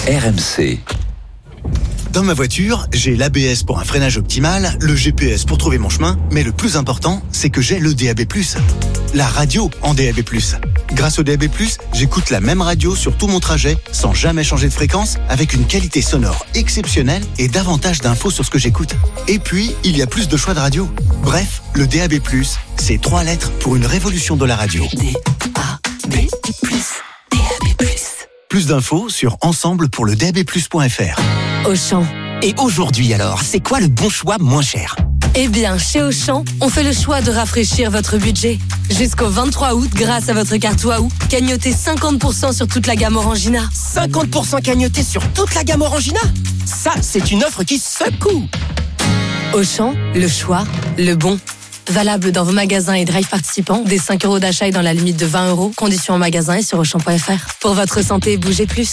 RMC. Dans ma voiture, j'ai l'ABS pour un freinage optimal, le GPS pour trouver mon chemin, mais le plus important, c'est que j'ai le DAB+. La radio en DAB+. Grâce au DAB+, j'écoute la même radio sur tout mon trajet, sans jamais changer de fréquence, avec une qualité sonore exceptionnelle et davantage d'infos sur ce que j'écoute. Et puis, il y a plus de choix de radio. Bref, le DAB+, c'est 3 lettres pour une révolution de la radio. DAB+. Plus d'infos sur ensemble-pour-le-DAB+.fr. Auchan. Et aujourd'hui alors, c'est quoi le bon choix moins cher ? Eh bien, chez Auchan, on fait le choix de rafraîchir votre budget. Jusqu'au 23 août, grâce à votre carte Waouh, cagnotez 50% sur toute la gamme Orangina. 50% cagnoté sur toute la gamme Orangina ? Ça, c'est une offre qui secoue. Auchan, le choix, le bon. Valable dans vos magasins et drive participants, dès 5 € d'achat et dans la limite de 20 €. Conditions en magasin et sur Auchan.fr. Pour votre santé, bougez plus.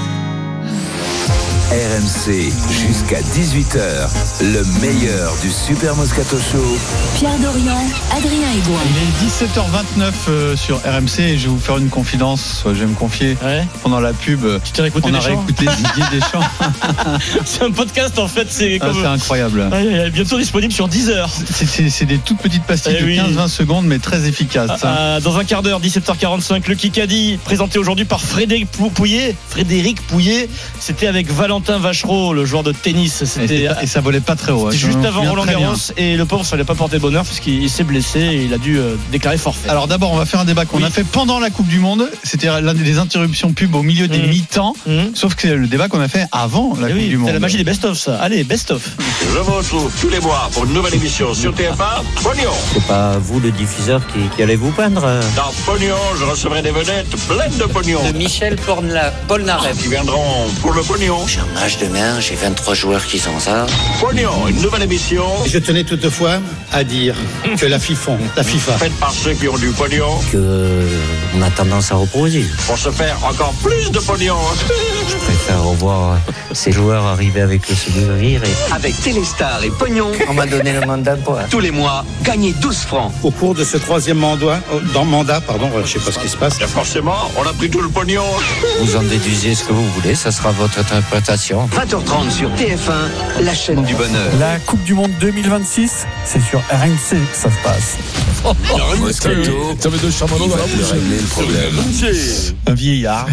RMC, jusqu'à 18h, le meilleur du Super Moscato Show. Pierre Dorian, Adrien Egoin. Il est 17h29 sur RMC et je vais vous faire une confidence. Je vais me confier. Pendant la pub, tu t'es réécouté on a réécouté Didier Deschamps. C'est un podcast en fait, c'est comme... c'est incroyable. Bientôt disponible sur Deezer. C'est des toutes petites pastilles de 15-20 secondes mais très efficaces. Dans un quart d'heure, 17h45, le Kikadi, présenté aujourd'hui par Frédéric Pouillet. C'était avec Valentin Vachereau, le joueur de tennis. Et ça volait pas très haut. C'était juste avant Roland Garros et le pauvre, ça n'allait pas porter bonheur puisqu'il s'est blessé et il a dû déclarer forfait. Alors d'abord, on va faire un débat qu'on a fait pendant la Coupe du Monde. C'était l'un des interruptions pub au milieu des mi-temps. Sauf que c'est le débat qu'on a fait avant la Coupe du Monde. C'est la magie des best-of, ça. Allez, best-of. Je vous retrouve tous les mois pour une nouvelle émission sur TF1. Pognon. C'est pas vous le diffuseur qui allez vous peindre. Dans Pognon, je recevrai des vedettes pleines de pognon. De Michel Polnareff. Qui viendront pour le pognon. J'ai un match demain, j'ai 23 joueurs qui sont ça. Pognon, une nouvelle émission. Je tenais toutefois à dire que la FIFA, faite par ceux qui ont du pognon. On a tendance à reposer. Pour se faire encore plus de pognon. Je préfère revoir ces joueurs arriver avec le sourire. Avec Téléstar et Pognon, On m'a donné le mandat pour... tous les mois, gagnez 12 francs. Au cours de ce troisième mandat, je sais pas ce qui se passe. Et forcément, on a pris tout le pognon. Vous en déduisez ce que vous voulez, ça sera votre interprétation. 20h30 sur TF1, la chaîne du bonheur. La Coupe du Monde 2026, c'est sur RMC que ça se passe. Moscato, ça veut de chamallow dans la bouche. Régler le problème. Un vieillard.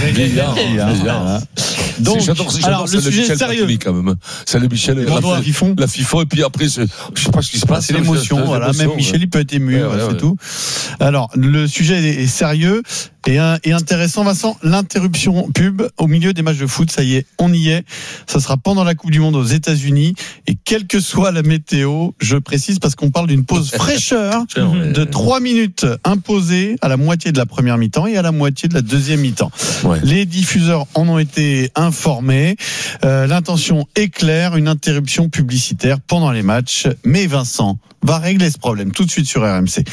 Donc, alors le sujet est sérieux quand même. C'est le Michel la FIFA et puis après je sais pas ce qui se passe. C'est l'émotion, voilà. Même Michel il peut être ému, c'est tout. Alors le sujet est sérieux et intéressant, Vincent. L'interruption pub au milieu des matchs de foot, ça y est, on y est. Ça sera pendant la Coupe du Monde aux États-Unis et quelle que soit la météo, je précise parce qu'on parle d'une pause fraîcheur de 3 minutes imposée à la moitié de la première mi-temps et à la moitié de la deuxième mi-temps. Les diffuseurs en ont été informés. L'intention est claire, une interruption publicitaire pendant les matchs. Mais Vincent va régler ce problème tout de suite sur RMC.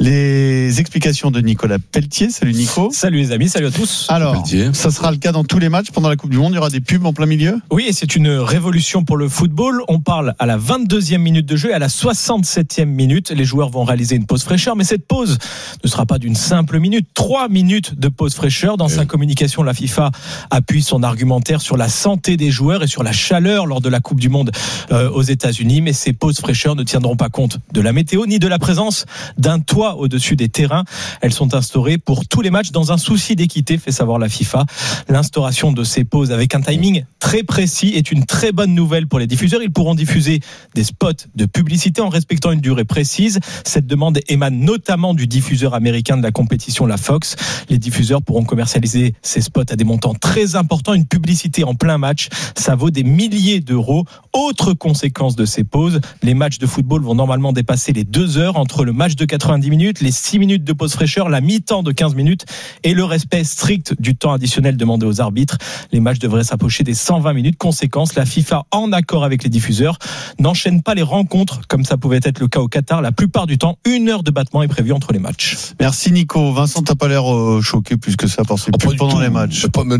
Les explications de Nicolas Pelletier. Salut Nico. Salut les amis, salut à tous. Alors, ça sera le cas dans tous les matchs pendant la Coupe du Monde. Il y aura des pubs en plein milieu. Oui, et c'est une révolution pour le football. On parle à la 22e minute de jeu et à la 67e minute. Les joueurs vont réaliser une pause fraîcheur, mais cette pause ne sera pas d'une simple minute. 3 minutes de pause fraîcheur. Dans sa communication, la FIFA appuie son argumentaire sur la santé des joueurs et sur la chaleur lors de la Coupe du Monde aux États-Unis. Mais ces pauses fraîcheurs ne tiendront pas compte de la météo ni de la présence d'un toit au-dessus des terrains. Elles sont instaurées pour tous les matchs dans un souci d'équité, fait savoir la FIFA. L'instauration de ces pauses avec un timing très précis est une très bonne nouvelle pour les diffuseurs. Ils pourront diffuser des spots de publicité en respectant une durée précise. Cette demande émane notamment du diffuseur américain de la compétition, la Fox. Les diffuseurs pourront commercialiser ces spots à des montants très importants. Une publicité en plein match, ça vaut des milliers d'euros. Autre conséquence de ces pauses, les matchs de football vont normalement dépasser les 2 heures entre le match de 90 minutes, les 6 minutes de pause fraîcheur, la mi-temps de 15 minutes et le respect strict du temps additionnel demandé aux arbitres. Les matchs devraient s'approcher des 120 minutes. Conséquence, la FIFA, en accord avec les diffuseurs, n'enchaîne pas les rencontres comme ça pouvait être le cas au Qatar. La plupart du temps, 1 heure de battement est prévue entre les matchs. Merci Nico. Vincent, t'as pas l'air choqué plus que ça par ces pubs pendant les matchs.